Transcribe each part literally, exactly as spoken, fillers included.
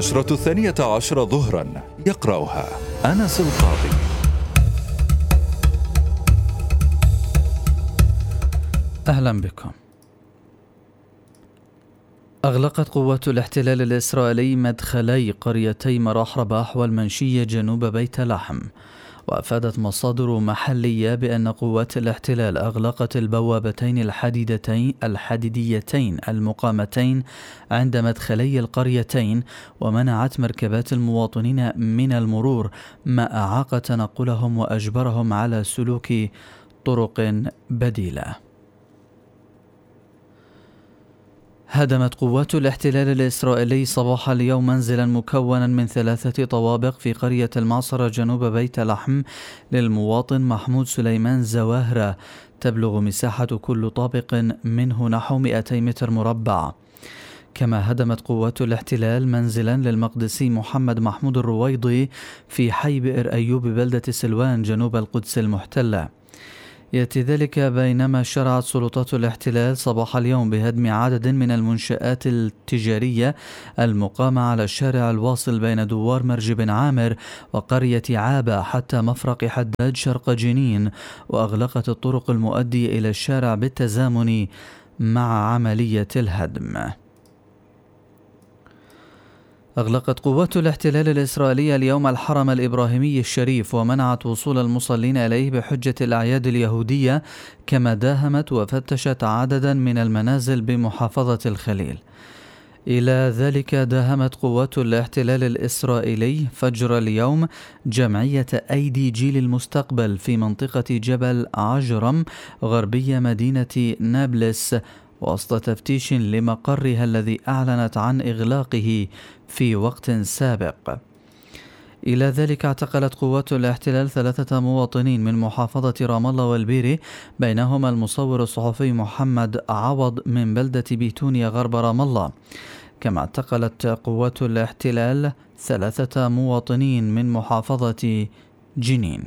النشرة الثانية عشر ظهرا، يقرأها أنس القاضي. أهلا بكم. أغلقت قوات الاحتلال الإسرائيلي مدخلي قريتي مراح رباح والمنشية جنوب بيت لحم، وأفادت مصادر محلية بأن قوات الاحتلال أغلقت البوابتين الحديدتين الحديديتين المقامتين عند مدخلي القريتين، ومنعت مركبات المواطنين من المرور، ما أعاق تنقلهم وأجبرهم على سلوك طرق بديلة. هدمت قوات الاحتلال الإسرائيلي صباح اليوم منزلا مكونا من ثلاثة طوابق في قرية المعصرة جنوب بيت لحم للمواطن محمود سليمان زواهرة، تبلغ مساحة كل طابق منه نحو مئتي متر مربع. كما هدمت قوات الاحتلال منزلا للمقدسي محمد محمود الرويضي في حي بئر أيوب ببلدة سلوان جنوب القدس المحتلة. يأتي ذلك بينما شرعت سلطات الاحتلال صباح اليوم بهدم عدد من المنشآت التجارية المقامة على الشارع الواصل بين دوار مرج بن عامر وقرية عابة حتى مفرق حداد شرق جنين، وأغلقت الطرق المؤدية إلى الشارع بالتزامن مع عملية الهدم. أغلقت قوات الاحتلال الإسرائيلي اليوم الحرم الإبراهيمي الشريف، ومنعت وصول المصلين إليه بحجة الأعياد اليهودية، كما داهمت وفتشت عددا من المنازل بمحافظة الخليل. إلى ذلك داهمت قوات الاحتلال الإسرائيلي فجر اليوم جمعية أيدي جيل المستقبل في منطقة جبل عجرم غربية مدينة نابلس وسط تفتيش لمقرها الذي أعلنت عن إغلاقه في وقت سابق. إلى ذلك اعتقلت قوات الاحتلال ثلاثة مواطنين من محافظة رام الله والبيري، بينهما المصور الصحفي محمد عوض من بلدة بيتونيا غرب رام الله. كما اعتقلت قوات الاحتلال ثلاثة مواطنين من محافظة جنين.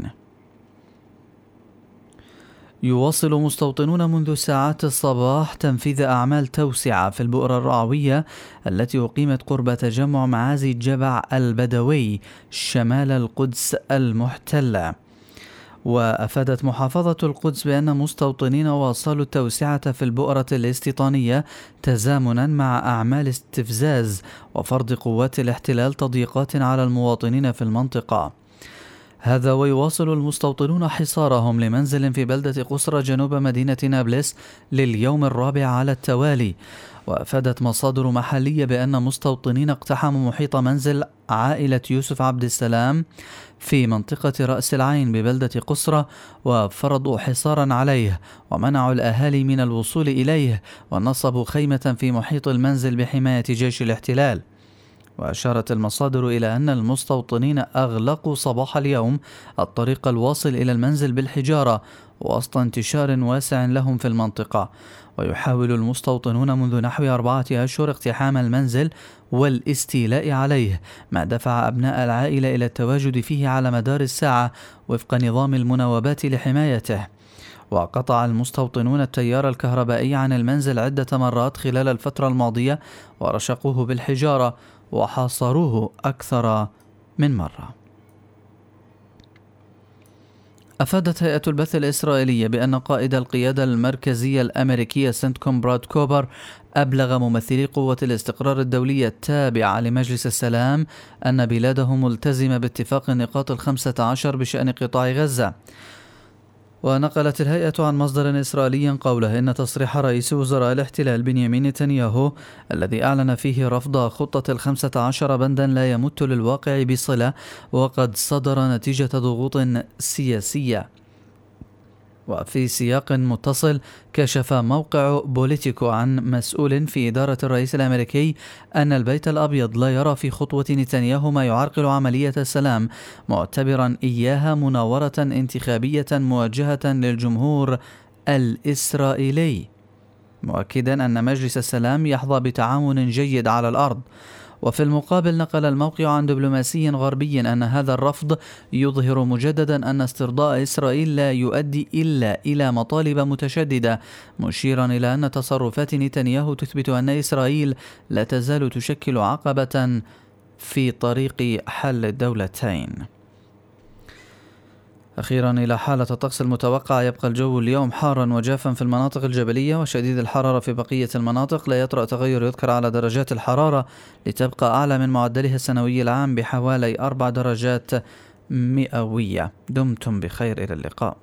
يواصل مستوطنون منذ ساعات الصباح تنفيذ أعمال توسعة في البؤرة الرعوية التي أقيمت قرب تجمع معازي جبع البدوي شمال القدس المحتلة. وأفادت محافظة القدس بأن مستوطنين واصلوا التوسعة في البؤرة الاستيطانية تزامنا مع أعمال استفزاز وفرض قوات الاحتلال تضييقات على المواطنين في المنطقة. هذا ويواصل المستوطنون حصارهم لمنزل في بلدة قصرى جنوب مدينة نابلس لليوم الرابع على التوالي. وأفادت مصادر محلية بأن مستوطنين اقتحموا محيط منزل عائلة يوسف عبد السلام في منطقة رأس العين ببلدة قصرى، وفرضوا حصارا عليه ومنعوا الأهالي من الوصول إليه، ونصبوا خيمة في محيط المنزل بحماية جيش الاحتلال. وأشارت المصادر إلى أن المستوطنين أغلقوا صباح اليوم الطريق الواصل إلى المنزل بالحجارة وسط انتشار واسع لهم في المنطقة. ويحاول المستوطنون منذ نحو أربعة أشهر اقتحام المنزل والاستيلاء عليه، ما دفع أبناء العائلة إلى التواجد فيه على مدار الساعة وفق نظام المناوبات لحمايته. وقطع المستوطنون التيار الكهربائي عن المنزل عدة مرات خلال الفترة الماضية، ورشقوه بالحجارة وحاصروه أكثر من مرة. أفادت هيئة البث الإسرائيلية بأن قائد القيادة المركزية الأمريكية سنتكوم براد كوبر أبلغ ممثلي قوة الاستقرار الدولية التابعة لمجلس السلام أن بلاده ملتزمة باتفاق النقاط الخمسة عشر بشأن قطاع غزة. ونقلت الهيئة عن مصدر إسرائيلي قوله إن تصريح رئيس وزراء الاحتلال بنيامين نتنياهو الذي أعلن فيه رفض خطة الخمسة عشر بندا لا يمت للواقع بصلة، وقد صدر نتيجة ضغوط سياسية. وفي سياق متصل كشف موقع بوليتيكو عن مسؤول في إدارة الرئيس الأمريكي أن البيت الأبيض لا يرى في خطوة نتنياهو ما يعرقل عملية السلام، معتبرا إياها مناورة انتخابية موجهة للجمهور الإسرائيلي، مؤكدا أن مجلس السلام يحظى بتعاون جيد على الأرض. وفي المقابل نقل الموقع عن دبلوماسي غربي أن هذا الرفض يظهر مجددا أن استرضاء إسرائيل لا يؤدي إلا إلى مطالب متشددة، مشيرا إلى أن تصرفات نتنياهو تثبت أن إسرائيل لا تزال تشكل عقبة في طريق حل الدولتين. أخيرا إلى حالة الطقس المتوقعة. يبقى الجو اليوم حارا وجافا في المناطق الجبلية وشديد الحرارة في بقية المناطق. لا يطرأ تغير يذكر على درجات الحرارة لتبقى أعلى من معدلها السنوي العام بحوالي أربع درجات مئوية. دمتم بخير، إلى اللقاء.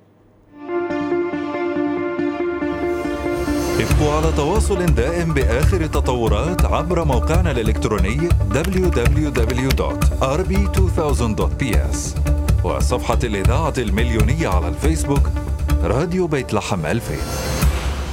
ابقوا على تواصل دائم بآخر التطورات عبر موقعنا الإلكتروني دبليو دبليو دبليو دوت آر بي ألفين دوت بي إس وصفحة الإذاعة المليونية على الفيسبوك راديو بيت لحم ألفين.